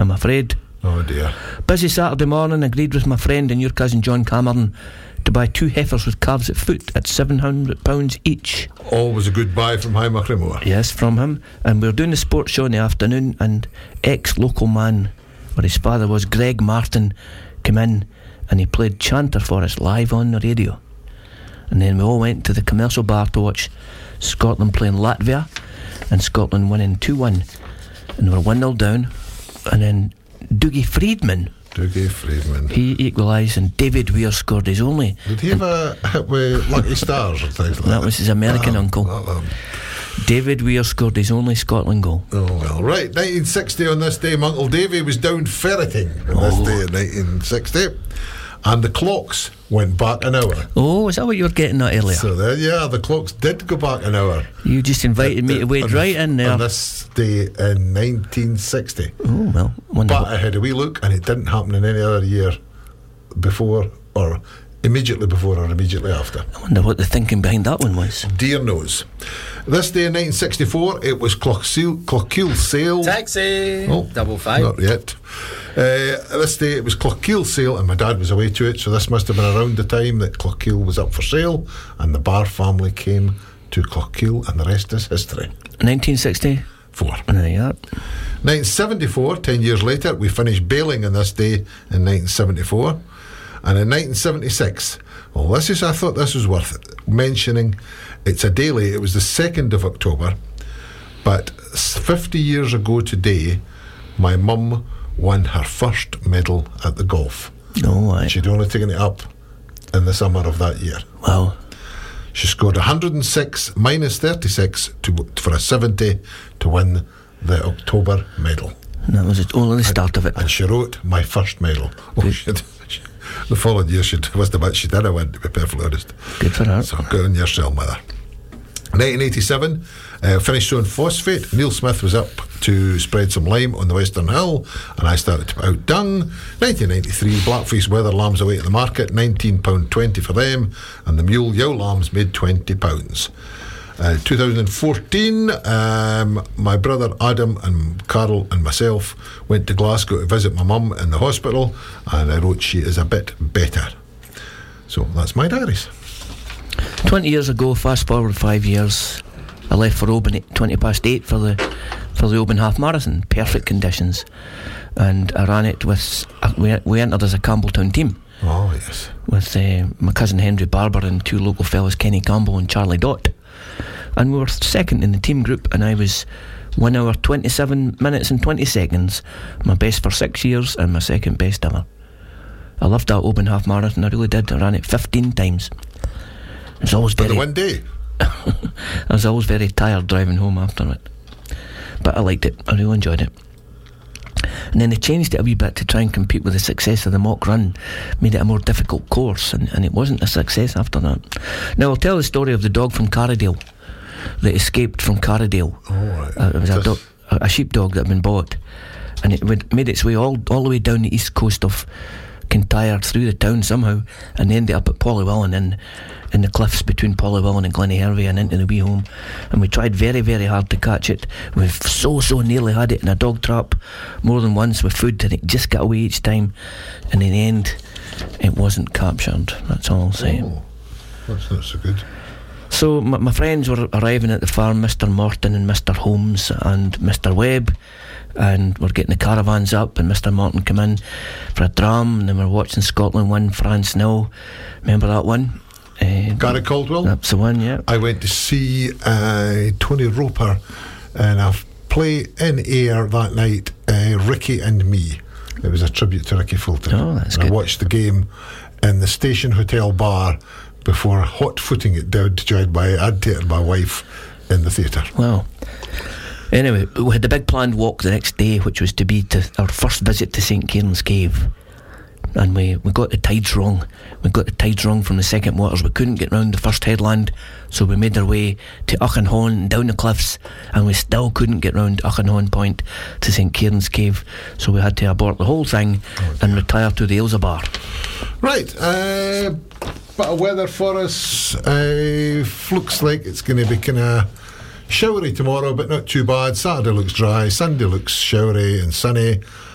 I'm afraid. Oh dear. Busy Saturday morning, agreed with my friend and your cousin John Cameron to buy 2 heifers with calves at foot at £700 each. Always a good buy from High Machrimore. Yes, from him. And we were doing the sports show in the afternoon, and ex-local man, where his father was, Greg Martin, came in and he played Chanter for us live on the radio. And then we all went to the commercial bar to watch Scotland playing Latvia, and Scotland winning 2-1, and we were 1-0 down, and then Dougie Friedman, he equalised, and David Weir scored his only. Did he have a hit with Lucky Stars or things like that? That was his American uncle. David Weir scored his only Scotland goal. Oh well, right. 1960 on this day, my Uncle Davy was down ferreting on this day in 1960, and the clocks went back an hour. Oh, is that what you were getting at earlier? So there, yeah, the clocks did go back an hour. You just invited me to wade right in there. On this day in 1960. Oh, well. But I had a wee look, and it didn't happen in any other year before, or immediately before, or immediately after. I wonder what the thinking behind that one was. Dear knows. This day in 1964, it was Clockeel Sale. Taxi! Oh, 55. Not yet. This day it was Clockeel Sale, and my dad was away to it, so this must have been around the time that Clockeel was up for sale, and the Barr family came to Clockeel, and the rest is history. 1964. There you are. 1974, 10 years later, we finished bailing on this day in 1974. And in 1976, well, I thought this was worth mentioning. It's a daily. It was the 2nd of October, but 50 years ago today, my mum won her first medal at the golf. Oh, right. She'd only taken it up in the summer of that year. Wow. She scored 106 minus 36 for a 70 to win the October medal. And that was only the start of it. And she wrote my first medal. Oh, the following year she was the match she did win, to be perfectly honest. Good for her. So good on yourself, mother. 1987, finished showing Phosphate. Neil Smith was up to spread some lime on the Western Hill, and I started to put out dung. 1993, Blackface Weather lambs away at the market, £19.20 for them, and the mule yow lambs made £20. 2014, my brother Adam and Carol and myself went to Glasgow to visit my mum in the hospital, and I wrote she is a bit better. So that's my diaries. 20 years ago, fast forward 5 years, I left for Oban at 8:20 for the Oban half marathon. Perfect conditions, and I ran it with we entered as a Campbelltown team. Oh yes, with my cousin Henry Barber and 2 local fellas, Kenny Campbell and Charlie Dott. And we were second in the team group, and I was 1 hour 27 minutes and 20 seconds, my best for 6 years and my second best ever. I loved that Oban half marathon, I really did. I ran it 15 times. It was always very... For the one day? I was always very tired driving home after it, but I liked it, I really enjoyed it. And then they changed it a wee bit to try and compete with the success of the mock run, made it a more difficult course, and it wasn't a success after that. Now I'll tell the story of the dog from Carradale that escaped from Carradale. Oh, right. It was a sheepdog that had been bought, and it made its way all the way down the east coast of Kintyre through the town somehow, and ended up at Polywillan in the cliffs between Polywillan and Glennyhervey and into the wee home. And we tried very, very hard to catch it. We've so nearly had it in a dog trap more than once with food, and it just got away each time, and in the end it wasn't captured. That's all I'll say. Oh, that's not so good. So my friends were arriving at the farm, Mr. Morton and Mr. Holmes and Mr. Webb, and we're getting the caravans up, and Mr. Morton came in for a dram, and then we're watching Scotland win France 0. Remember that one? Gary Caldwell? That's the one, yeah. I went to see Tony Roper in a play in air that night, Ricky and Me. It was a tribute to Ricky Fulton. Oh, that's good. I watched the game in the Station Hotel bar before hot-footing it down to join my auntie and my wife in the theatre. Wow. Anyway, we had the big planned walk the next day, which was to be to our first visit to St. Cairns Cave. And we got the tides wrong. We got the tides wrong from the second waters. We couldn't get round the first headland, so we made our way to Auchenhon and down the cliffs, and we still couldn't get round Auchenhon Point to St. Cairns Cave, so we had to abort the whole thing and retire to the Ailsa Bar. Right, bit of weather for us. Looks like it's going to be kind of showery tomorrow, but not too bad. Saturday looks dry, Sunday looks showery and sunny,